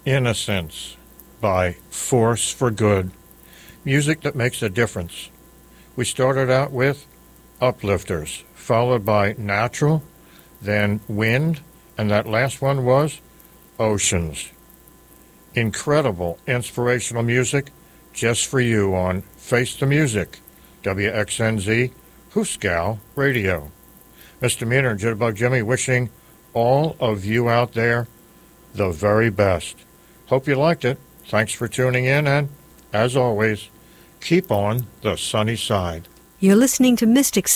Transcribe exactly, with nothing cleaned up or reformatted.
Innocence by Force for Good. Music that makes a difference. We started out with Uplifters, followed by Natural, then Wind, and that last one was Oceans. Incredible inspirational music just for you on Face the Music, W X N Z, Hooskow Radio. Misdemeanor Jitterbug Jimmy wishing all of you out there the very best. Hope you liked it. Thanks for tuning in, and, as always, keep on the sunny side. You're listening to Mystic